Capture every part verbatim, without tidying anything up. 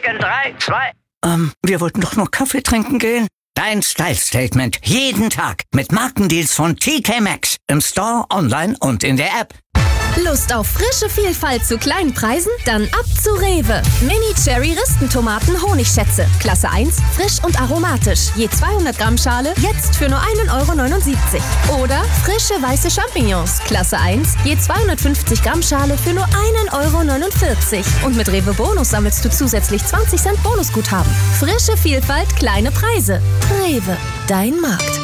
in drei, zwei... Ähm, wir wollten doch nur Kaffee trinken gehen. Dein Style-Statement. Jeden Tag. Mit Markendeals von T K Maxx. Im Store, online und in der App. Lust auf frische Vielfalt zu kleinen Preisen? Dann ab zu Rewe. Mini-Cherry-Ristentomaten Honigschätze. Klasse eins, frisch und aromatisch. Je zweihundert Gramm Schale, jetzt für nur einen Euro neunundsiebzig. Oder frische weiße Champignons. Klasse eins, je zweihundertfünfzig Gramm Schale für nur einen Euro neunundvierzig. Und mit Rewe Bonus sammelst du zusätzlich zwanzig Cent Bonusguthaben. Frische Vielfalt, kleine Preise. Rewe, dein Markt.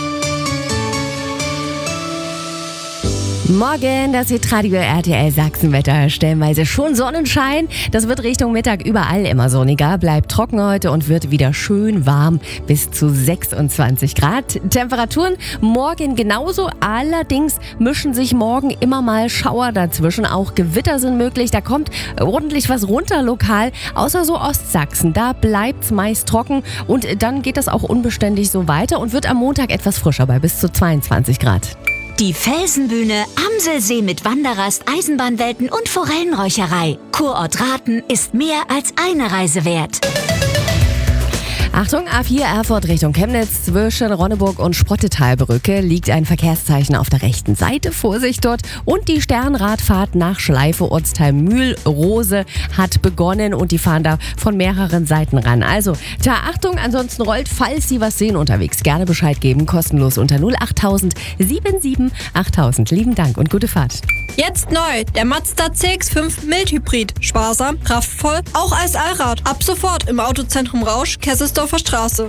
Morgen, das Hitradio R T L Sachsenwetter. Stellenweise schon Sonnenschein. Das wird Richtung Mittag überall immer sonniger. Bleibt trocken heute und wird wieder schön warm. Bis zu sechsundzwanzig Grad. Temperaturen morgen genauso. Allerdings mischen sich morgen immer mal Schauer dazwischen. Auch Gewitter sind möglich. Da kommt ordentlich was runter lokal. Außer so Ostsachsen. Da bleibt's meist trocken. Und dann geht das auch unbeständig so weiter und wird am Montag etwas frischer bei bis zu zweiundzwanzig Grad. Die Felsenbühne, Amselsee mit Wanderrast, Eisenbahnwelten und Forellenräucherei. Kurort Rathen ist mehr als eine Reise wert. Achtung, A vier Erfurt Richtung Chemnitz. Zwischen Ronneburg und Sprottetalbrücke liegt ein Verkehrszeichen auf der rechten Seite. Vorsicht dort. Und die Sternradfahrt nach Schleife, Ortsteil Mühlrose, hat begonnen und die fahren da von mehreren Seiten ran. Also, da Achtung, ansonsten rollt, falls Sie was sehen unterwegs, gerne Bescheid geben. Kostenlos unter null acht null null sieben achttausend. Lieben Dank und gute Fahrt. Jetzt neu, der Mazda C X fünf Mildhybrid. Sparsam, kraftvoll, auch als Allrad. Ab sofort im Autozentrum Rausch, Kesselsdorfer Straße.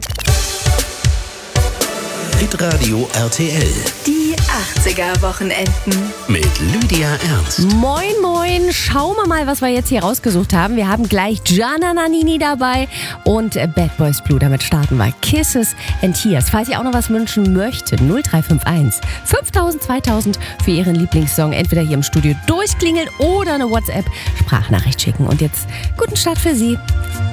Hitradio R T L. Die achtziger-Wochenenden. Mit Lydia Ernst. Moin, moin. Schauen wir mal, was wir jetzt hier rausgesucht haben. Wir haben gleich Gianna Nannini dabei und Bad Boys Blue. Damit starten wir. Kisses and Tears. Falls ihr auch noch was wünschen möchtet, null drei fünf eins fünftausend zweitausend für Ihren Lieblingssong. Entweder hier im Studio durchklingeln oder eine WhatsApp-Sprachnachricht schicken. Und jetzt guten Start für Sie.